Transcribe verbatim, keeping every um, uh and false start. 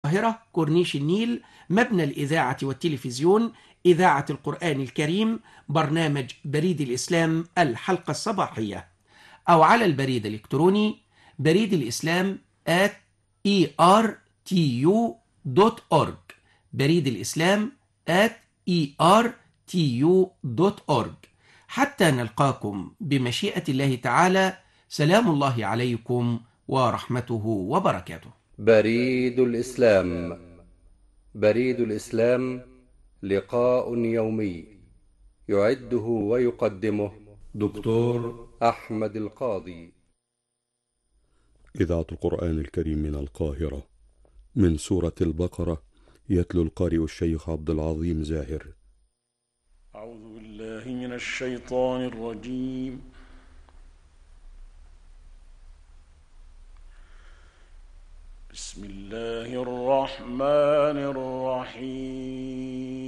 القاهرة، كورنيش النيل، مبنى الإذاعة والتلفزيون، إذاعة القرآن الكريم، برنامج بريد الإسلام الحلقة الصباحية، أو على البريد الإلكتروني بريد الإسلام at إي آر تي يو دوت أورج، بريد الإسلام at إي آر تي يو دوت أورج. حتى نلقاكم بمشيئة الله تعالى، سلام الله عليكم ورحمته وبركاته. بريد الإسلام. بريد الإسلام لقاء يومي يعده ويقدمه دكتور أحمد القاضي. إذاعة القرآن الكريم من القاهرة، من سورة البقرة، يتلو القارئ الشيخ عبد العظيم زاهر. أعوذ بالله من الشيطان الرجيم. بسم الله الرحمن الرحيم.